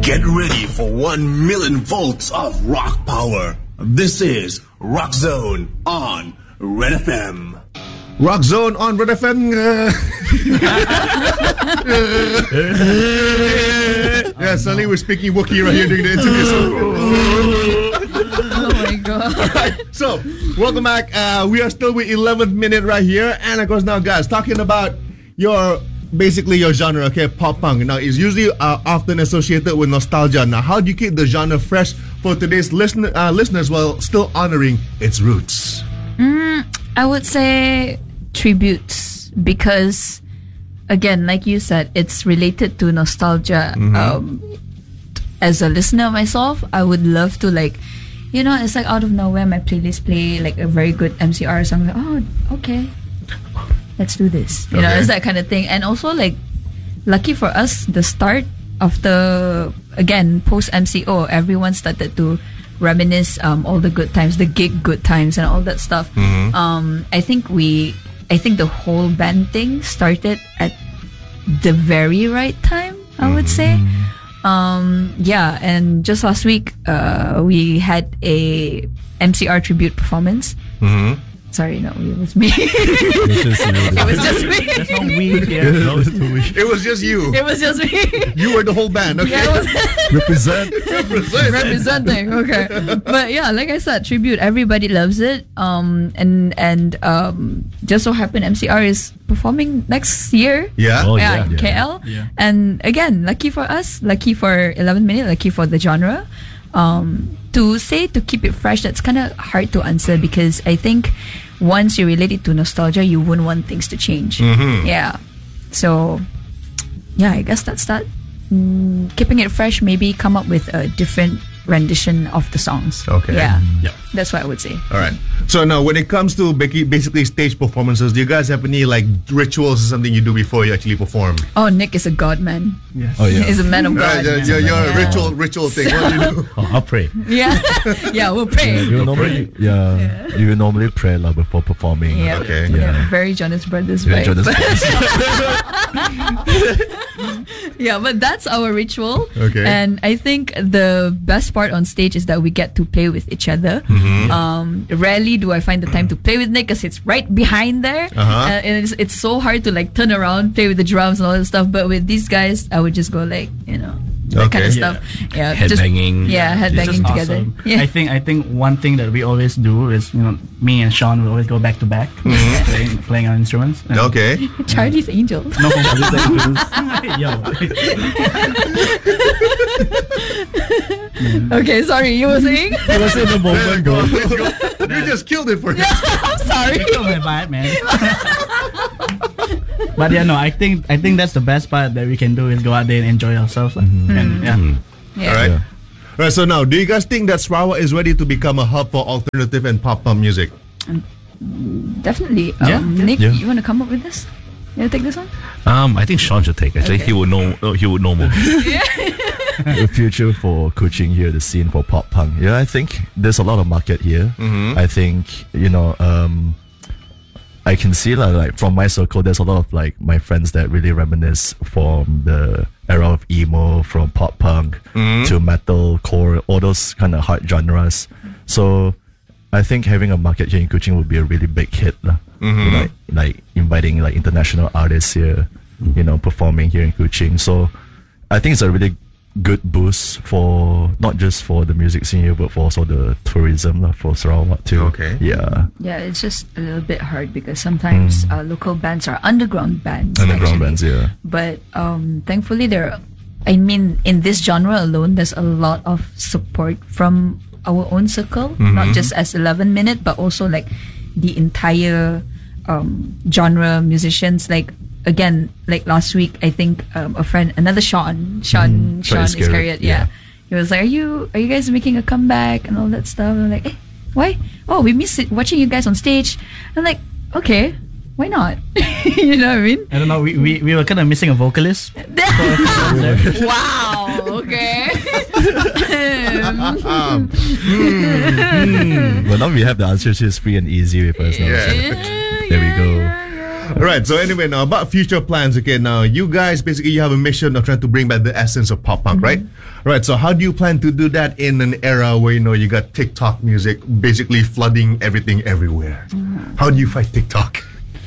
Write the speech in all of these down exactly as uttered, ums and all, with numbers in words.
Get ready for one million volts of rock power. This is Rock Zone on Red F M. Rock Zone on Red F M. Yeah, suddenly we're speaking Wookiee right here during the interview. Oh my god. Alright, so welcome back. Uh, we are still with eleventh minute right here. And of course now, guys, talking about your basically your genre, okay, pop punk. Now, it's usually uh, often associated with nostalgia. Now, how do you keep the genre fresh for today's listen- uh, listeners while still honoring its roots? Mm, I would say tributes because, again, like you said, it's related to nostalgia. Mm-hmm. Um, as a listener myself, I would love to like, you know, it's like out of nowhere, my playlist play like a very good M C R song. Like, oh, okay. Let's do this. You Okay. know, it's that kind of thing. And also, like, lucky for us, the start of the, again, post M C O, everyone started to reminisce um, all the good times, the gig good times, and all that stuff. Mm-hmm. Um, I think we, I think the whole band thing started at the very right time, I would say. Um, yeah, and just last week, uh, we had a M C R tribute performance. Mm-hmm. Sorry, no, it was me. It's just you. It was just me. There's no we here. No, it's too weak. It was just you. It was just me. You were the whole band, okay? Yeah, it was Represent. Represent. representing. Okay, but yeah, like I said, tribute. Everybody loves it. Um, and and um, just so happened M C R is performing next year. Yeah. Oh, yeah, yeah, in yeah. K L. Yeah. And again, lucky for us, lucky for eleven minute, lucky for the genre. Um, to say to keep it fresh, that's kind of hard to answer because I think once you relate it to nostalgia, you wouldn't want things to change. Mm-hmm. Yeah. So, yeah, I guess that's that. Mm, keeping it fresh, maybe come up with a different rendition of the songs. Okay. Yeah. Yeah. That's what I would say. All right. So now, when it comes to basi- basically stage performances, do you guys have any like rituals or something you do before you actually perform? Oh, Nick is a god man. Yes. Oh, yeah. He's a man of Right, God. your, your, your Yeah. ritual ritual thing. What do you do? Oh, I'll pray. Yeah. Yeah, we'll pray. You normally, yeah, you will normally pray like, before performing. Yeah. Okay. Yeah. Yeah. Very Jonas Brothers, You right? enjoy this place. Yeah, but that's our ritual. Okay. And I think the best part on stage is that we get to play with each other. Mm-hmm. Um, rarely do I find the time to play with Nick because it's right behind there. Uh-huh. Uh, and it's, it's so hard to like turn around, play with the drums and all that stuff. But with these guys, I would just go like, you know, that kind Okay. of stuff. Yeah. just- Headbanging. Yeah, It's headbanging just together. awesome. Yeah. I think I think one thing that we always do is, you know, me and Sean will always go back to back playing, playing our instruments. And Okay. Charlie's Angels. No, yo. Okay, sorry, you were saying? I was in the moment, bro. You just killed it for him. I'm sorry. Kill my vibe, man. But yeah, no, I think I think that's the best part that we can do is go out there and enjoy ourselves. Like, and yeah. Yeah. All right. Yeah. All right. So now, do you guys think that Sarawak is ready to become a hub for alternative and pop punk music? Definitely. Um, Yeah. Nick, Yeah. you want to come up with this? You want to take this one? Um, I think Sean should take. Actually, Okay. he would know. Uh, he would know more. The future for Kuching here, the scene for pop punk. Yeah, I think there's a lot of market here. Mm-hmm. I think you know. Um, I can see like, like from my circle, there's a lot of like my friends that really reminisce from the era of emo, from pop punk to metal, core, all those kind of hard genres. So I think having a market here in Kuching would be a really big hit, lah. You know, like, like inviting like international artists here, you know, performing here in Kuching. So I think it's a really good boost for not just for the music scene here, but for also the tourism lah, for Sarawak too. Okay. Yeah. Yeah, it's just a little bit hard because sometimes uh, local bands are underground bands. Underground actually. bands, yeah. But um, thankfully, there. I mean, in this genre alone, there's a lot of support from our own circle, not just as eleven minute, but also like the entire um, genre musicians. Like again, like last week, I think um, a friend, another Sean, Sean, Mm, Sean Sean Iscariot, Iscariot, yeah. yeah. He was like, "Are you, are you guys making a comeback and all that stuff?" And I'm like, "Eh, why? Oh, we miss it, watching you guys on stage." I'm like, "Okay, why not?" You know what I mean? I don't know. We, we, we were kind of missing a vocalist. Wow. Okay. Um, But now we have the answers. It's free and easy with us now. Yeah. So, there we go. Right. So anyway, now about future plans. Okay, now you guys basically you have a mission of trying to bring back the essence of pop punk, right? Right. So how do you plan to do that in an era where you know you got TikTok music basically flooding everything everywhere? How do you fight TikTok?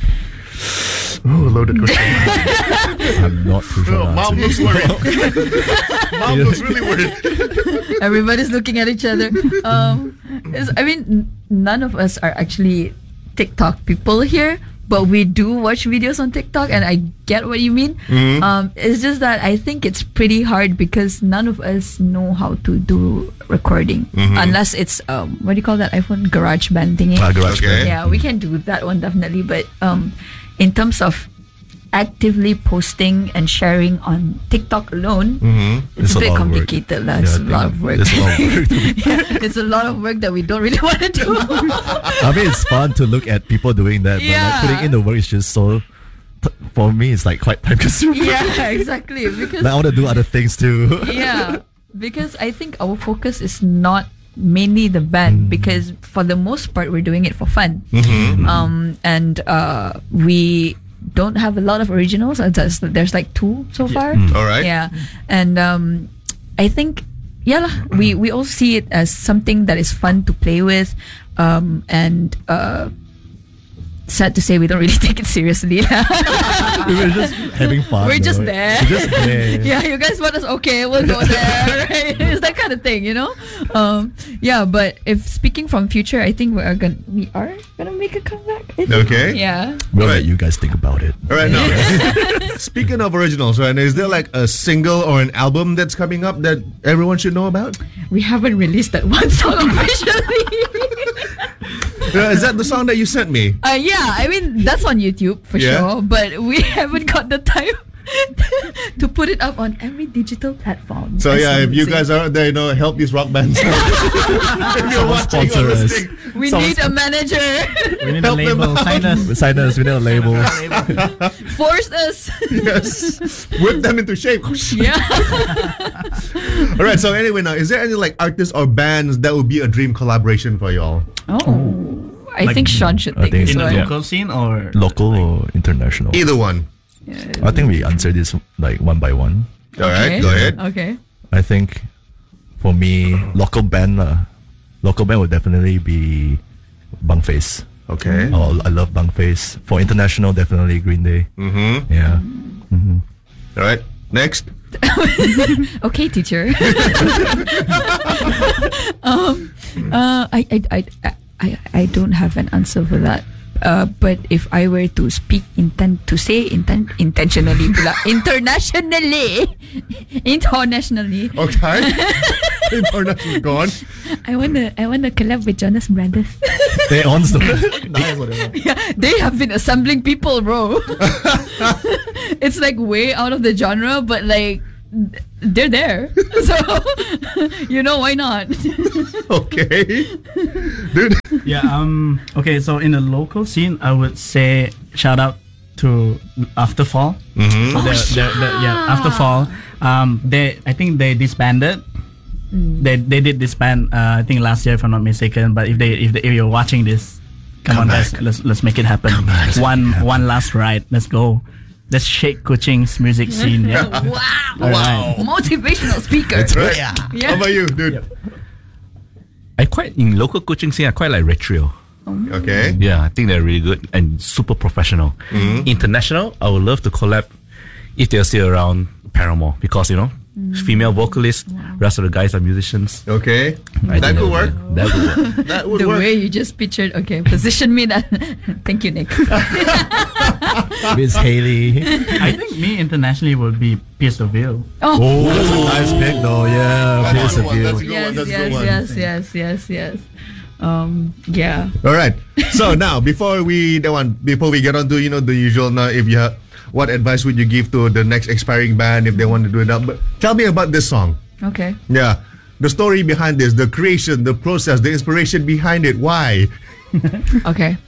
Oh, loaded question. I'm not too sure. Oh, the Mom answer. looks worried. Mom looks really worried. Everybody's looking at each other. Um, it's- I mean, n- none of us are actually TikTok people here, but we do watch videos on TikTok, and I get what you mean. Um, it's just that I think it's pretty hard because none of us know how to do recording unless it's um, what do you call that iPhone GarageBand thingy? Ah, garage Okay. band. Yeah, we can do that one definitely, but um, in terms of actively posting and sharing on TikTok alone, It's it's, a a bit lot of work. complicated. Yeah, That's I a lot think of work. It's a lot of work. to be- Yeah, it's a lot of work that we don't really want to do. I mean, it's fun to look at people doing that, but Yeah. like putting in the work is just so. T- for me, it's like quite time consuming. Yeah, exactly. Because Like, I want to do other things too. yeah, because I think our focus is not mainly the band because for the most part we're doing it for fun. Um, and uh, we don't have a lot of originals. Uh, There's, there's like two so far. All right. Yeah, and um, I think yeah, lah, we we all see it as something that is fun to play with, um, and uh, sad to say we don't really take it seriously. We were just having fun. We're just though. there. We're just there. Yeah, you guys want us? Okay, we'll go there. Right? It's that kind of thing, you know. Um, yeah, but if speaking from future, I think we are gonna we are gonna make a comeback. I think. Okay. Yeah. We'll Right. let you guys think about it. All right. Now, speaking of originals, right? Is there like a single or an album that's coming up that everyone should know about? We haven't released that one song officially. Uh, is that the song that you sent me? Uh, yeah, I mean that's on YouTube for Yeah. sure, but we haven't got the time to put it up on every digital platform. So as yeah, if would you say. guys are out there, you know, help these rock bands. If you're watching or sponsor us. listening, we someone need a manager. We need a Help them label. out. Sign us. Sign us, we need a label. Force us. yes, whip them into shape. Yeah. All right. So anyway, now is there any like artists or bands that would be a dream collaboration for y'all? Oh, I Like- think Sean should I take think this In the one. Yeah. local scene or Local or international? Either one. I think we answer this like one by one. All right. Okay. Go ahead. Okay. I think for me, local band, uh, local band would definitely be Bangface. Okay. Oh, I love Bangface. For international, definitely Green Day. Mm-hmm. Yeah. All right. Next. Okay, teacher. um, uh, I, I, I, I, I don't have an answer for that. Uh, but if I were to speak intent to say intent intentionally, pula, internationally, internationally, Okay. International. Go on. I wanna, I wanna collab with Jonas Brothers. They on the nice, whatever. Yeah, they have been assembling people, bro. It's like way out of the genre, but like they're there. So you know why not? Okay. Dude. yeah. Um. Okay. So in the local scene, I would say shout out to Afterfall. Mm-hmm. So they're, they're, they're, yeah, Afterfall. Um. They. I think they disbanded. They they did disband. Uh, I think last year, if I'm not mistaken. But if they if, they, if you're watching this, come, Come on, back. guys, let's let's make it happen. back. One one last ride. Let's go. Let's shake Kuching's music scene. Yeah. Wow. Wow. Motivational speaker. Right. Yeah. How about you, dude? I quite in local coaching scene. I quite like Retrio. Okay. Yeah, I think they're really good and super professional. International, I would love to collab if they're still around. Paramore, because you know, female vocalist, rest of the guys are musicians. Okay. I That think could work. would- That would work. That would The work. way you just pictured, okay, position me that. Thank you, Nick. Miss Haley. I think me internationally would be Pierce the Veil. Oh, Oh, that's a nice pick though. Yeah, That's Pierce a the good one, Veil. that's a good yes, one, that's a yes, good one. yes, yes, yes, yes. Um, yeah. All right. So now, before we the one before we get on to you know the usual now, if you have, what advice would you give to the next expiring band if they want to do it up? But tell me about this song. Okay. Yeah, the story behind this, the creation, the process, the inspiration behind it. Why? Okay.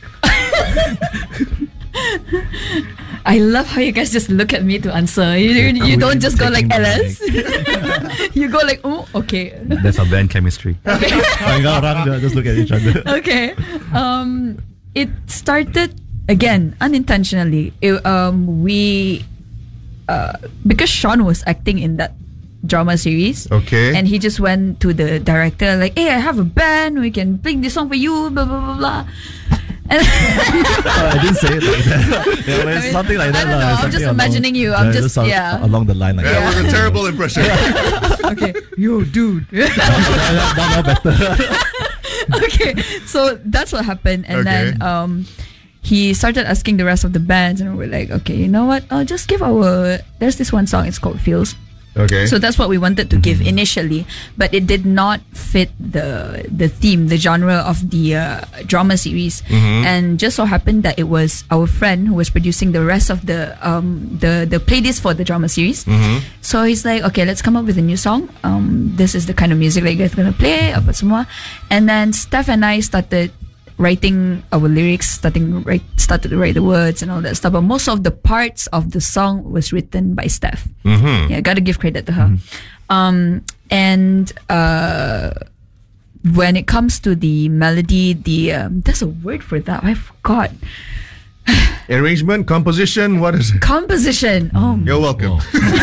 I love how you guys just look at me to answer. You, you, you don't just go like Taking the Alice. You go like, oh, okay. That's our band chemistry. Orang-orang just look at each other. Okay. Um, it started again, unintentionally, it, um, we uh, because Sean was acting in that drama series. Okay. And he just went to the director like, hey, I have a band, we can play this song for you, blah blah blah blah. And I didn't say it like that. Yeah, but it's I mean, something like I that. don't lah. know, I'm Something just along- imagining you. I'm it just- sounds yeah. along the line like That that. was a terrible impression. okay, yo, dude. Now- now better. Okay, so that's what happened, and Okay. then um, he started asking the rest of the bands, and we're like, okay, you know what? I'll just give our. There's this one song. It's called Feels. Okay. So that's what we wanted to give initially, but it did not fit the the theme, the genre of the uh, drama series. And just so happened that it was our friend who was producing the rest of the um the the playlist for the drama series. So he's like, okay, let's come up with a new song. Um, this is the kind of music that you guys are gonna play, apa semua. And then Steph and I started writing our lyrics, starting write, started to write the words and all that stuff. But most of the parts of the song was written by Steph. Mm-hmm. Yeah, gotta give credit to her. Um, and uh, when it comes to the melody, the um, there's a word for that. I forgot. Arrangement, composition, what is it? Composition. Oh, You're welcome.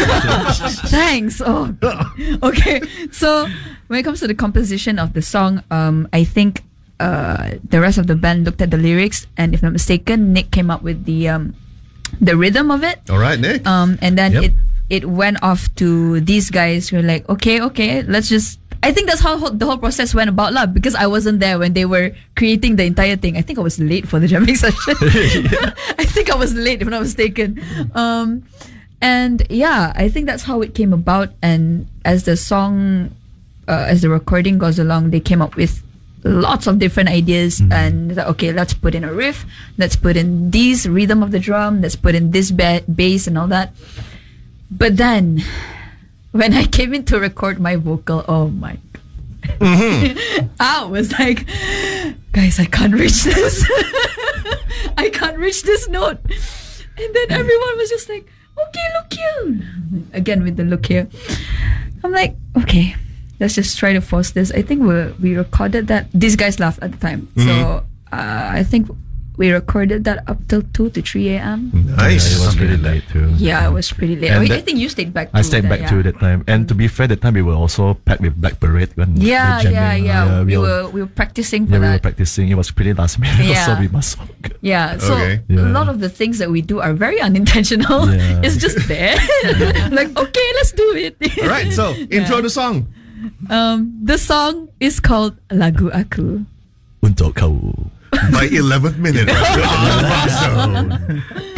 thanks. Oh, okay. So when it comes to the composition of the song, um, I think uh, the rest of the band looked at the lyrics, and if I'm not mistaken, Nick came up with the um, the rhythm of it. All right, Nick. Um, and then Yep. it it went off to these guys who were like, okay, okay, let's just. I think that's how ho- the whole process went about, lah. Because I wasn't there when they were creating the entire thing. I think I was late for the jamming session. I think I was late, if I'm not mistaken. Um, and yeah, I think that's how it came about. And as the song, uh, as the recording goes along, they came up with lots of different ideas. And like, okay, let's put in a riff. Let's put in this rhythm of the drum. Let's put in this ba- bass and all that. But then, when I came in to record my vocal, oh my God. I was like, guys, I can't reach this. I can't reach this note. And then everyone was just like, okay, look here. Again with the look here. I'm like, okay, let's just try to force this. I think we we recorded that. These guys laughed at the time. So uh, I think we recorded that up till two to three a.m. Nice. Yeah, it was pretty late too. Yeah, it was pretty late. And I, I that- think you stayed back. I too, stayed that, back yeah. to that time, and to be fair, that time we were also packed with Black Parade. When Yeah, the yeah, jamming. yeah. we we all- were we were practicing for yeah, we were that. practicing. It was pretty last minute, Yeah. so we must. Yeah, so Okay. a Yeah. lot of the things that we do are very unintentional. Yeah. It's just there. Like, okay, let's do it. All right, so intro the song. Um, the song is called Lagu Aku. Untuk kau. By eleventh minute. Right? On Rock Zone.